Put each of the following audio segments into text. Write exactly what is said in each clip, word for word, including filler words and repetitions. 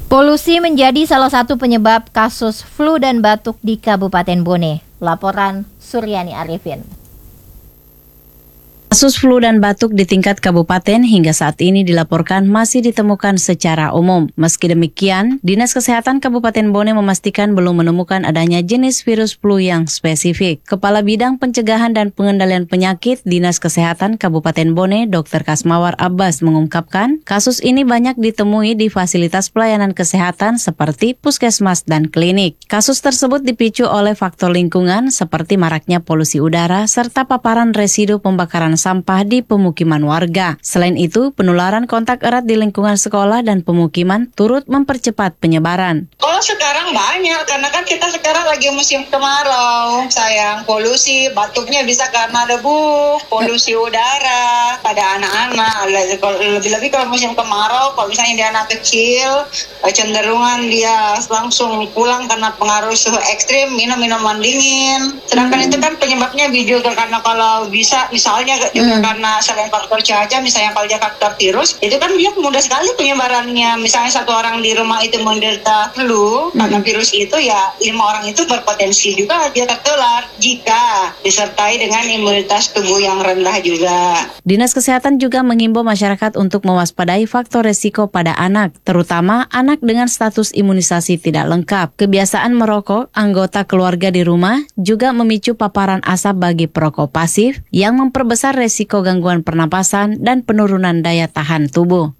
Polusi menjadi salah satu penyebab kasus flu dan batuk di Kabupaten Bone. Laporan Suryani Arifin. Kasus flu dan batuk di tingkat kabupaten hingga saat ini dilaporkan masih ditemukan secara umum. Meski demikian, Dinas Kesehatan Kabupaten Bone memastikan belum menemukan adanya jenis virus flu yang spesifik. Kepala Bidang Pencegahan dan Pengendalian Penyakit Dinas Kesehatan Kabupaten Bone, Dokter Kasmawar Abbas mengungkapkan, kasus ini banyak ditemui di fasilitas pelayanan kesehatan seperti puskesmas dan klinik. Kasus tersebut dipicu oleh faktor lingkungan seperti maraknya polusi udara serta paparan residu pembakaran sampah di pemukiman warga. Selain itu, penularan kontak erat di lingkungan sekolah dan pemukiman turut mempercepat penyebaran. Oh, sekarang banyak, karena kan kita sekarang lagi musim kemarau, sayang. Polusi, batuknya bisa karena debu, polusi udara pada anak-anak. Lebih-lebih kalau musim kemarau, kalau misalnya dia anak kecil, cenderungan dia langsung pulang karena pengaruh suhu ekstrim, minum minuman dingin. Sedangkan hmm. itu kan penyebabnya juga karena kalau bisa, misalnya juga hmm. karena selain faktor cuaca, misalnya kalau dia faktor virus, itu kan dia mudah sekali penyebarannya. Misalnya satu orang di rumah itu menderita flu hmm. karena virus itu, ya lima orang itu berpotensi juga dia tertular jika disertai dengan imunitas tubuh yang rendah juga. Dinas Kesehatan juga mengimbau masyarakat untuk mewaspadai faktor resiko pada anak, terutama anak dengan status imunisasi tidak lengkap. Kebiasaan merokok anggota keluarga di rumah juga memicu paparan asap bagi perokok pasif yang memperbesar resiko gangguan pernapasan dan penurunan daya tahan tubuh.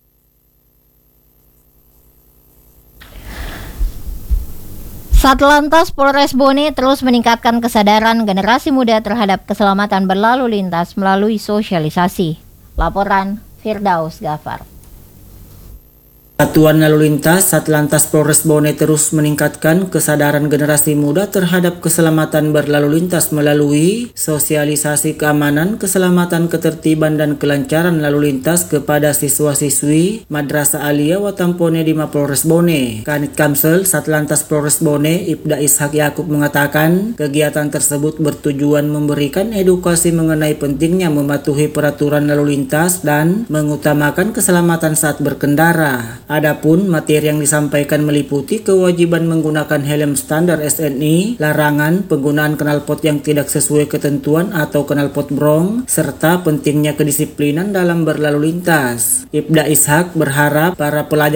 Satlantas Polres Bone terus meningkatkan kesadaran generasi muda terhadap keselamatan berlalu lintas melalui sosialisasi. Laporan Firdaus Gafar. Satuan Lalu Lintas Satlantas Polres Bone terus meningkatkan kesadaran generasi muda terhadap keselamatan berlalu lintas melalui sosialisasi keamanan, keselamatan, ketertiban, dan kelancaran lalu lintas kepada siswa-siswi Madrasah Aliyah Watampone di Mapolres Bone. Kanit Kamsel Satlantas Polres Bone, Ibda Ishak Yakub mengatakan, kegiatan tersebut bertujuan memberikan edukasi mengenai pentingnya mematuhi peraturan lalu lintas dan mengutamakan keselamatan saat berkendara. Adapun materi yang disampaikan meliputi kewajiban menggunakan helm standar S N I, larangan penggunaan knalpot yang tidak sesuai ketentuan atau knalpot brong, serta pentingnya kedisiplinan dalam berlalu lintas. Ibda Ishak berharap para pelajar